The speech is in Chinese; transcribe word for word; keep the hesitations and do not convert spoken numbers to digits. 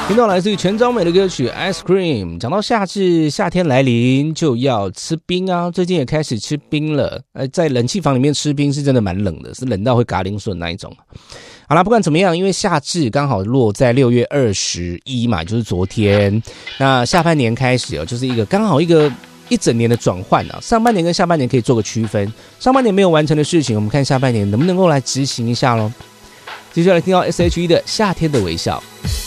听到来自于全昭美的歌曲 Ice Cream。 讲到夏至，夏天来临就要吃冰啊，最近也开始吃冰了。呃，在冷气房里面吃冰是真的蛮冷的，是冷到会嘎铃顺那一种。好啦，不管怎么样，因为夏至刚好落在六月二十一嘛，就是昨天。那下半年开始哦，就是一个刚好一个一整年的转换啊，上半年跟下半年可以做个区分。上半年没有完成的事情，我们看下半年能不能够来执行一下咯。接下来听到 S H E 的夏天的微笑。